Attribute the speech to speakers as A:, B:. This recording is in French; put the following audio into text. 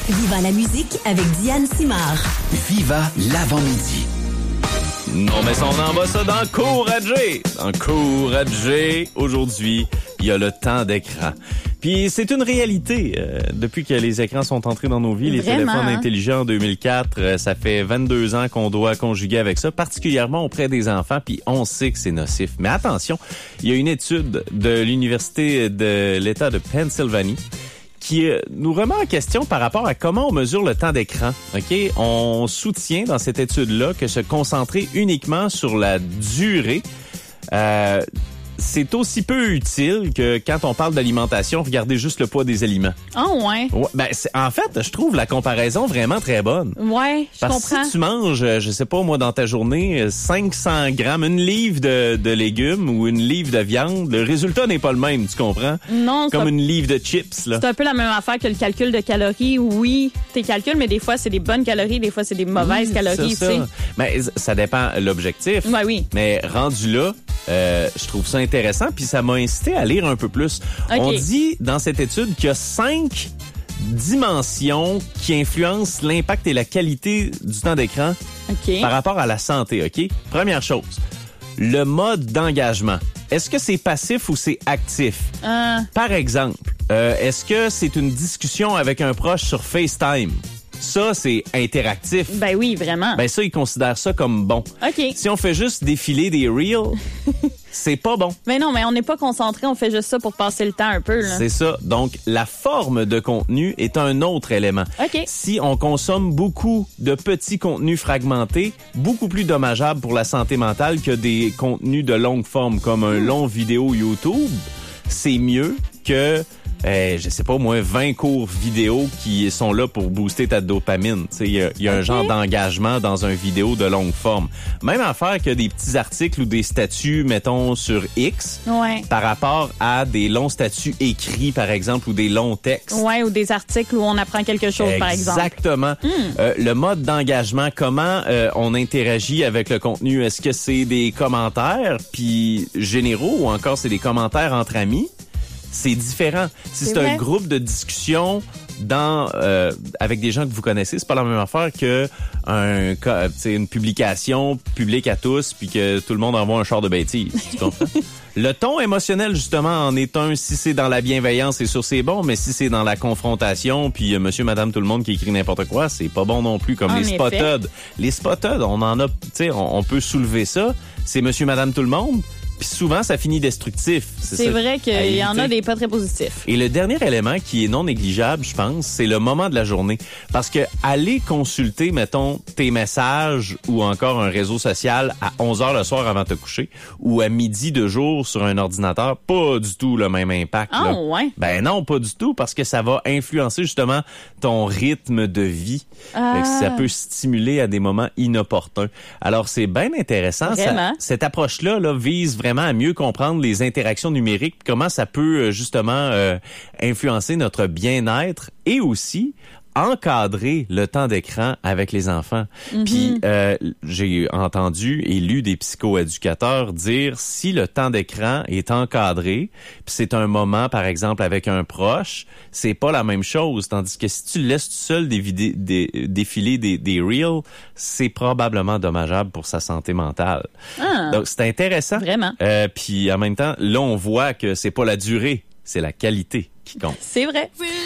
A: Viva la musique avec Diane Simard.
B: Viva l'avant-midi.
C: Non, mais on en va ça dans Encourager. Encourager. Aujourd'hui, il y a le temps d'écran. Puis c'est une réalité. Depuis que les écrans sont entrés dans nos vies, les téléphones intelligents en 2004, ça fait 22 ans qu'on doit conjuguer avec ça, particulièrement auprès des enfants, puis on sait que c'est nocif. Mais attention, il y a une étude de l'Université de l'État de Pennsylvanie qui nous remet en question par rapport à comment on mesure le temps d'écran. OK? On soutient dans cette étude-là que se concentrer uniquement sur la durée, c'est aussi peu utile que quand on parle d'alimentation, regarder juste le poids des aliments.
D: Ouais.
C: Ben, en fait, je trouve la comparaison vraiment très bonne.
D: Ouais, je comprends.
C: Parce que si tu manges, je sais pas moi, dans ta journée, 500 grammes, une livre de légumes ou une livre de viande, le résultat n'est pas le même, tu comprends?
D: Non,
C: comme une livre de chips, là.
D: C'est un peu la même affaire que le calcul de calories. Oui, tes calculs, mais des fois, c'est des bonnes calories, des fois, c'est des mauvaises calories, tu sais.
C: Mais ça dépend de l'objectif.
D: Ouais, oui.
C: Mais rendu là, je trouve ça intéressant, puis ça m'a incité à lire un peu plus. Okay. On dit dans cette étude qu'il y a 5 dimensions qui influencent l'impact et la qualité du temps d'écran par rapport à la santé. OK? Première chose, le mode d'engagement. Est-ce que c'est passif ou c'est actif? Par exemple, est-ce que c'est une discussion avec un proche sur FaceTime? Ça, c'est interactif.
D: Ben oui, vraiment.
C: Ben ça, ils considèrent ça comme bon.
D: OK.
C: Si on fait juste défiler des reels, c'est pas bon.
D: Mais non, mais on n'est pas concentré, on fait juste ça pour passer le temps un peu, là.
C: C'est ça. Donc, la forme de contenu est un autre élément.
D: OK.
C: Si on consomme beaucoup de petits contenus fragmentés, beaucoup plus dommageable pour la santé mentale que des contenus de longue forme, comme un long vidéo YouTube, c'est mieux que... je sais pas, moi, 20 cours vidéo qui sont là pour booster ta dopamine. Il y a un genre d'engagement dans un vidéo de longue forme. Même affaire que des petits articles ou des statuts, mettons, sur X, par rapport à des longs statuts écrits, par exemple, ou des longs textes.
D: Ouais, ou des articles où on apprend quelque chose, par exemple.
C: Exactement. Le mode d'engagement, comment on interagit avec le contenu. Est-ce que c'est des commentaires, puis généraux, ou encore c'est des commentaires entre amis? C'est différent. Si c'est un groupe de discussion avec des gens que vous connaissez, c'est pas la même affaire que une publication publique à tous puis que tout le monde envoie un char de bêtises. Tu comprends? Le ton émotionnel, justement, en est un si c'est dans la bienveillance, c'est sûr c'est bon, mais si c'est dans la confrontation, puis monsieur, madame, tout le monde qui écrit n'importe quoi, c'est pas bon non plus, comme les spotted. Les spotted, on en a, tu sais, on peut soulever ça. C'est monsieur, madame, tout le monde. Puis souvent, ça finit destructif.
D: C'est vrai qu'il y en a des pas très positifs.
C: Et le dernier élément qui est non négligeable, je pense, c'est le moment de la journée. Parce que aller consulter, mettons, tes messages ou encore un réseau social à 11h le soir avant de te coucher ou à midi de jour sur un ordinateur, pas du tout le même impact.
D: Ah ouais?
C: Ben non, pas du tout, parce que ça va influencer justement ton rythme de vie. Ça peut stimuler à des moments inopportuns. Alors, c'est bien intéressant. Cette approche-là vise vraiment à mieux comprendre les interactions numériques, comment ça peut justement influencer notre bien-être et aussi encadrer le temps d'écran avec les enfants. Puis j'ai entendu et lu des psychoéducateurs dire si le temps d'écran est encadré, puis c'est un moment par exemple avec un proche, c'est pas la même chose, tandis que si tu le laisses tout seul défiler des reels, c'est probablement dommageable pour sa santé mentale. Donc c'est intéressant.
D: Vraiment.
C: Puis en même temps, là on voit que c'est pas la durée, c'est la qualité qui compte.
D: C'est vrai.